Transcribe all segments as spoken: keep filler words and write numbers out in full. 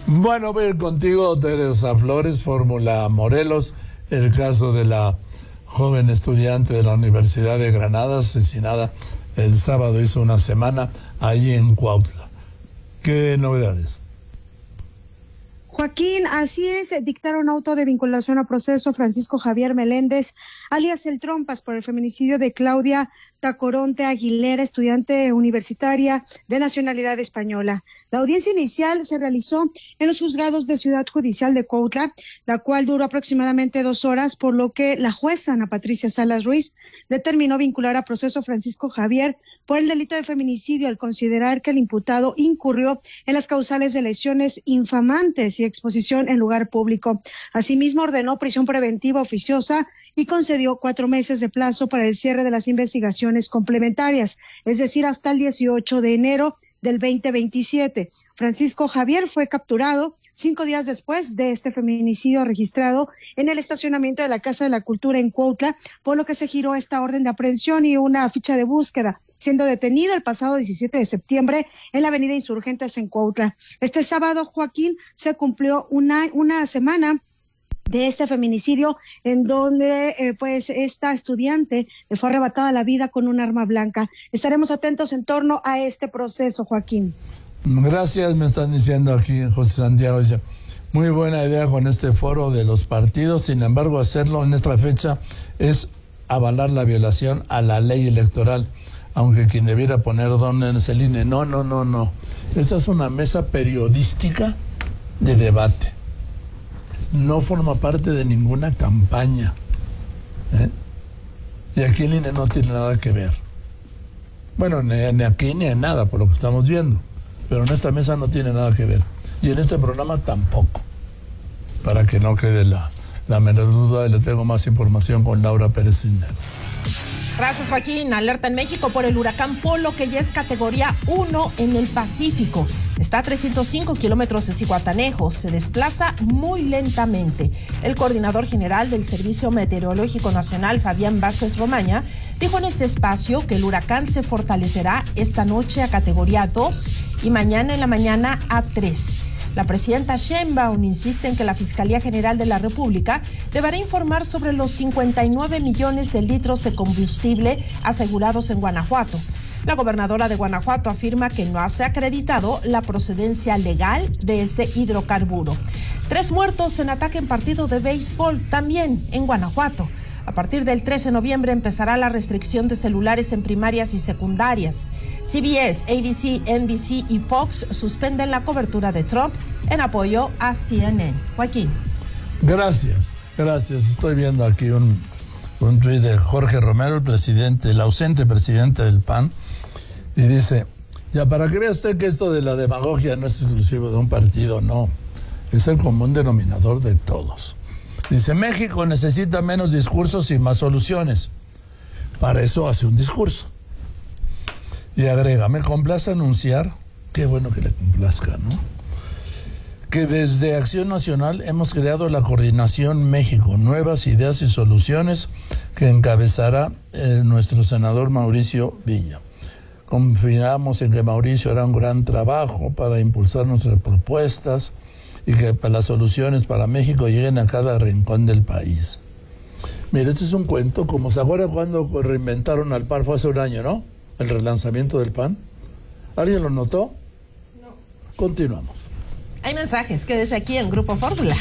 Bueno, voy a ir contigo, Teresa Flores, Fórmula Morelos, el caso de la joven estudiante de la Universidad de Granada, asesinada el sábado, hizo una semana, ahí en Cuautla. ¿Qué novedades? Joaquín, así es, dictaron auto de vinculación a proceso Francisco Javier Meléndez, alias El Trompas, por el feminicidio de Claudia Tacoronte Aguilera, estudiante universitaria de nacionalidad española. La audiencia inicial se realizó en los juzgados de Ciudad Judicial de Cuautla, la cual duró aproximadamente dos horas, por lo que la jueza Ana Patricia Salas Ruiz determinó vincular a proceso Francisco Javier por el delito de feminicidio al considerar que el imputado incurrió en las causales de lesiones infamantes y exposición en lugar público. Asimismo, ordenó prisión preventiva oficiosa y concedió cuatro meses de plazo para el cierre de las investigaciones complementarias, es decir, hasta el dieciocho de enero del veinte veintisiete. Francisco Javier fue capturado cinco días después de este feminicidio registrado en el estacionamiento de la Casa de la Cultura en Cuautla, por lo que se giró esta orden de aprehensión y una ficha de búsqueda, siendo detenido el pasado diecisiete de septiembre en la avenida Insurgentes en Cuautla. Este sábado, Joaquín, se cumplió una, una semana de este feminicidio en donde eh, pues esta estudiante le fue arrebatada la vida con un arma blanca. Estaremos atentos en torno a este proceso, Joaquín. Gracias, me están diciendo aquí José Santiago, dice, muy buena idea con este foro de los partidos, sin embargo hacerlo en esta fecha es avalar la violación a la ley electoral, aunque quien debiera poner don es el I N E. No, no, no, no. Esta es una mesa periodística de debate. No forma parte de ninguna campaña. ¿eh? Y aquí el I N E no tiene nada que ver. Bueno, ni, ni aquí ni en nada, por lo que estamos viendo. Pero en esta mesa no tiene nada que ver. Y en este programa tampoco. Para que no quede la, la menor duda, le tengo más información con Laura Pérez Cisneros. Gracias, Joaquín. Alerta en México por el huracán Polo, que ya es categoría uno en el Pacífico. Está a trescientos cinco kilómetros de Zihuatanejo. Se desplaza muy lentamente. El coordinador general del Servicio Meteorológico Nacional, Fabián Vázquez Romaña, dijo en este espacio que el huracán se fortalecerá esta noche a categoría dos y mañana en la mañana a tres. La presidenta Sheinbaum insiste en que la Fiscalía General de la República deberá informar sobre los cincuenta y nueve millones de litros de combustible asegurados en Guanajuato. La gobernadora de Guanajuato afirma que no se ha acreditado la procedencia legal de ese hidrocarburo. Tres muertos en ataque en partido de béisbol, también en Guanajuato. A partir del trece de noviembre empezará la restricción de celulares en primarias y secundarias. C B S, A B C, N B C y Fox suspenden la cobertura de Trump en apoyo a C N N. Joaquín. Gracias, gracias. Estoy viendo aquí un, un tuit de Jorge Romero, el presidente, el ausente presidente del P A N, y dice, ya para que vea usted que esto de la demagogia no es exclusivo de un partido, no, es el común denominador de todos. Dice, México necesita menos discursos y más soluciones. Para eso hace un discurso. Y agrega, me complace anunciar, qué bueno que le complazca, ¿no? Que desde Acción Nacional hemos creado la Coordinación México, Nuevas Ideas y Soluciones, que encabezará eh, nuestro senador Mauricio Villa. Confiamos en que Mauricio hará un gran trabajo para impulsar nuestras propuestas y que las soluciones para México lleguen a cada rincón del país. Mire, este es un cuento, como se acuerda cuando reinventaron al P A N, fue hace un año, ¿no? El relanzamiento del P A N. ¿Alguien lo notó? No. Continuamos. Hay mensajes, quédese aquí en Grupo Fórmula.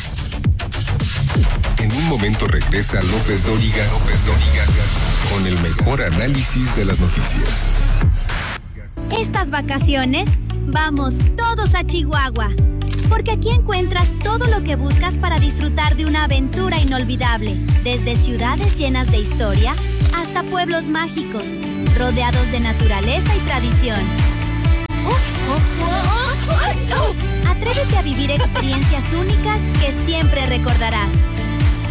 En un momento regresa López Dóriga, López Dóriga, con el mejor análisis de las noticias. Estas vacaciones, vamos todos a Chihuahua. Porque aquí encuentras todo lo que buscas para disfrutar de una aventura inolvidable. Desde ciudades llenas de historia hasta pueblos mágicos, rodeados de naturaleza y tradición. Atrévete a vivir experiencias únicas que siempre recordarás.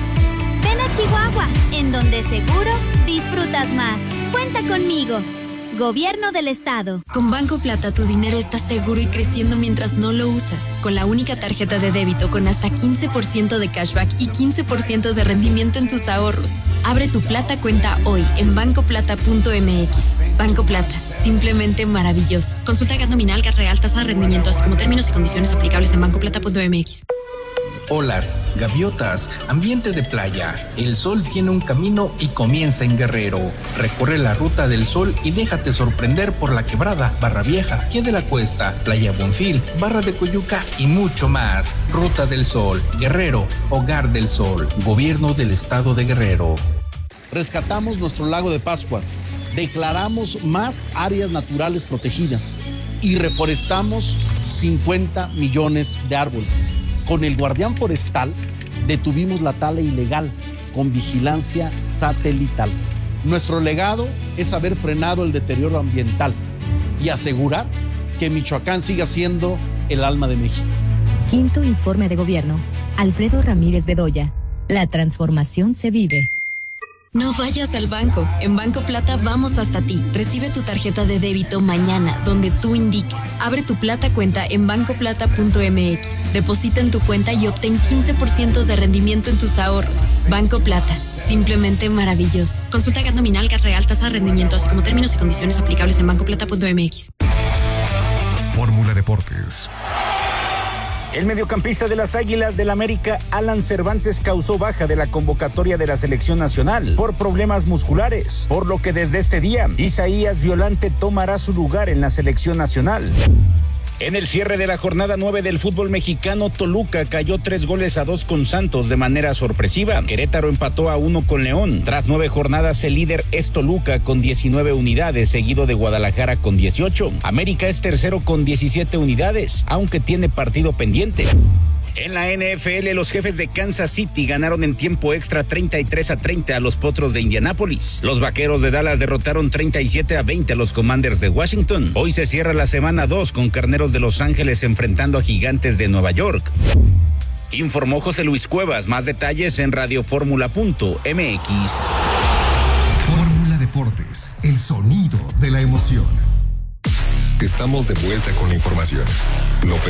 Ven a Chihuahua, en donde seguro disfrutas más. Cuenta conmigo. Gobierno del Estado. Con Banco Plata tu dinero está seguro y creciendo mientras no lo usas. Con la única tarjeta de débito con hasta quince por ciento de cashback y quince por ciento de rendimiento en tus ahorros. Abre tu Plata cuenta hoy en banco plata punto m x. Banco Plata, simplemente maravilloso. Consulta gas nominal, gas real, tasa de rendimiento, así como términos y condiciones aplicables en banco plata punto m x. Olas, gaviotas, ambiente de playa. El sol tiene un camino y comienza en Guerrero. Recorre la ruta del sol y déjate sorprender por La Quebrada, Barra Vieja, Pie de la Cuesta, Playa Bonfil, Barra de Coyuca y mucho más. Ruta del Sol, Guerrero, Hogar del Sol, Gobierno del Estado de Guerrero. Rescatamos nuestro lago de Pátzcuaro, declaramos más áreas naturales protegidas y reforestamos cincuenta millones de árboles. Con el Guardián Forestal detuvimos la tala ilegal con vigilancia satelital. Nuestro legado es haber frenado el deterioro ambiental y asegurar que Michoacán siga siendo el alma de México. Quinto informe de gobierno. Alfredo Ramírez Bedoya. La transformación se vive. No vayas al banco. En Banco Plata vamos hasta ti. Recibe tu tarjeta de débito mañana, donde tú indiques. Abre tu Plata cuenta en banco plata punto m x. Deposita en tu cuenta y obtén quince por ciento de rendimiento en tus ahorros. Banco Plata, simplemente maravilloso. Consulta gas nominal, gas real, tasa de rendimiento, así como términos y condiciones aplicables en banco plata punto m x. Fórmula Deportes. El mediocampista de las Águilas del América, Alan Cervantes, causó baja de la convocatoria de la selección nacional por problemas musculares, por lo que desde este día, Isaías Violante tomará su lugar en la selección nacional. En el cierre de la jornada nueve del fútbol mexicano, Toluca cayó tres goles a dos con Santos de manera sorpresiva. Querétaro empató a uno con León. Tras nueve jornadas, el líder es Toluca con diecinueve unidades, seguido de Guadalajara con dieciocho. América es tercero con diecisiete unidades, aunque tiene partido pendiente. En la N F L, los Jefes de Kansas City ganaron en tiempo extra treinta y tres a treinta a los Potros de Indianápolis. Los Vaqueros de Dallas derrotaron treinta y siete a veinte a los Commanders de Washington. Hoy se cierra la semana dos con Carneros de Los Ángeles enfrentando a Gigantes de Nueva York. Informó José Luis Cuevas. Más detalles en radio fórmula punto m x. Fórmula Deportes, el sonido de la emoción. Estamos de vuelta con la información. López